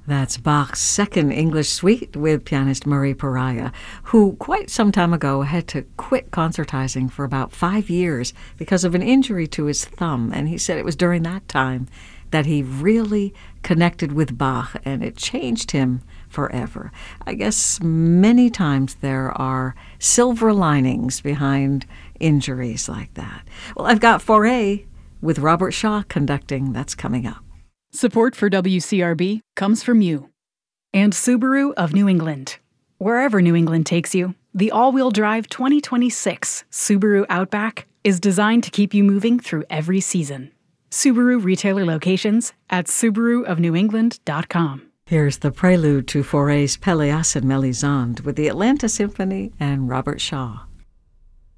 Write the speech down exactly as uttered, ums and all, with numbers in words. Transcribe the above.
That's Bach's Second English Suite with pianist Murray Pariah, who quite some time ago had to quit concertizing for about five years because of an injury to his thumb. And he said it was during that time that he really connected with Bach, and it changed him forever. I guess many times there are silver linings behind injuries like that. Well, I've got Fauré with Robert Shaw conducting. That's coming up. Support for W C R B comes from you and Subaru of New England. Wherever New England takes you, the all-wheel drive twenty twenty-six Subaru Outback is designed to keep you moving through every season. Subaru retailer locations at subaru of new england dot com. Here's the prelude to Fauré's Pelléas and Mélisande with the Atlanta Symphony and Robert Shaw.